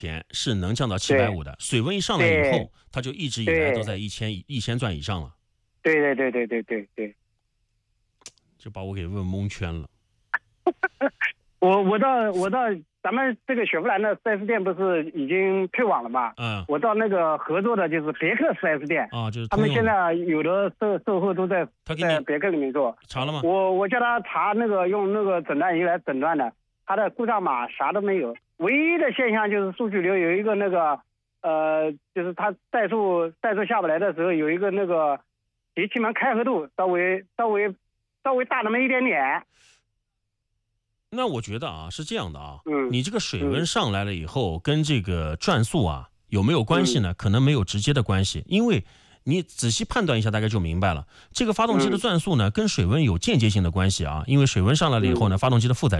点是能降到750的，水温一上来以后，它就一直以来都在1000转以上了。 对， 就把我给问蒙圈了。 我到咱们这个雪佛兰的 4S 店不是已经退网了吗？我到那个合作的就是别克 4S 店啊，就是他们现在有的售后都在别克里面做。 查了吗？ 我叫他查那个用那个诊断仪来诊断的，他的故障码啥都没有，唯一的现象就是数据流有一个那个就是他怠速下不来的时候有一个那个节气门开合度稍微大那么一点点。 那我觉得啊是这样的啊，你这个水温上来了以后，跟这个转速啊有没有关系呢？可能没有直接的关系，因为你仔细判断一下，大概就明白了。这个发动机的转速呢，跟水温有间接性的关系啊，因为水温上来了以后呢，发动机的负载